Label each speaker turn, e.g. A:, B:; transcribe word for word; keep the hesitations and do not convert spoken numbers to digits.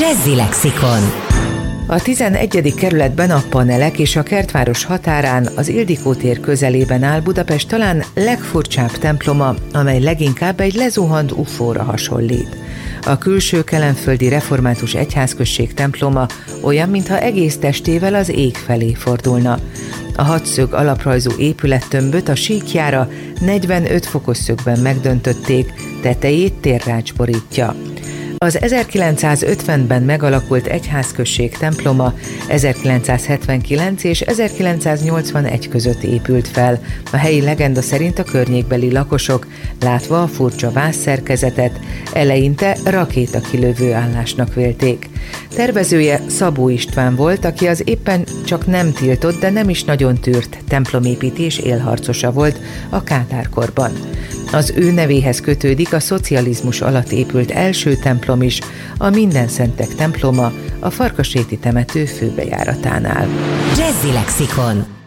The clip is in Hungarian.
A: Jazzy Lexikon. A tizenegyedik kerületben a Panelek és a Kertváros határán, az Ildikó tér közelében áll Budapest talán legfurcsább temploma, amely leginkább egy lezuhant ufóra hasonlít. A külső kelenföldi református egyházközség temploma olyan, mintha egész testével az ég felé fordulna. A hatszög alaprajzú épülettömböt a síkjára negyvenöt fokos szögben megdöntötték, tetejét térrács borítja. Az ezerkilencszázötvenben megalakult egyházközség temploma ezerkilencszázhetvenkilenc és ezerkilencszáznyolcvanegy között épült fel. A helyi legenda szerint a környékbeli lakosok, látva a furcsa vászszerkezetet, eleinte rakétakilövő állásnak vélték. Tervezője Szabó István volt, aki az éppen csak nem tiltott, de nem is nagyon tűrt templomépítés élharcosa volt a Kádár-korban. Az ő nevéhez kötődik a szocializmus alatt épült első templom is, a Mindenszentek temploma a Farkasréti temető főbejáratánál.
B: Jazzy Lexikon.